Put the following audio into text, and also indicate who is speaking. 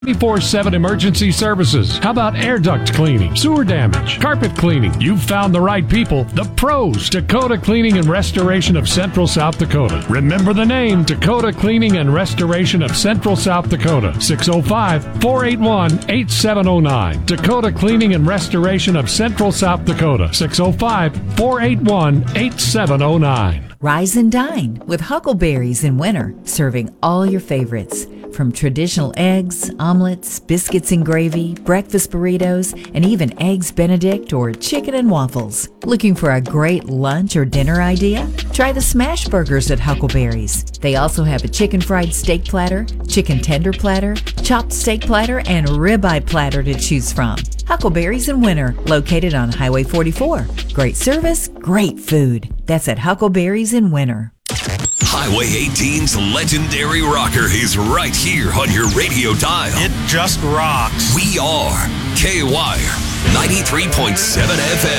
Speaker 1: 24/7 emergency services. How about air duct cleaning, sewer damage, carpet cleaning? You've found the right people, the pros. Dakota Cleaning and Restoration of Central South Dakota. Remember the name, Dakota Cleaning and Restoration of Central South Dakota. 605-481-8709. Dakota Cleaning and Restoration of Central South Dakota. 605-481-8709.
Speaker 2: Rise and dine with Huckleberries in winter, serving all your favorites. From traditional eggs, omelets, biscuits and gravy, breakfast burritos, and even Eggs Benedict or chicken and waffles. Looking for a great lunch or dinner idea? Try the smash burgers at Huckleberries. They also have a chicken fried steak platter, chicken tender platter, chopped steak platter, and ribeye platter to choose from. Huckleberries in winter, located on Highway 44. Great service, great food. That's at Huckleberries in winter.
Speaker 3: Highway 18's legendary rocker is right here on your radio dial.
Speaker 4: It just rocks.
Speaker 3: We are K-Wire 93.7 FM.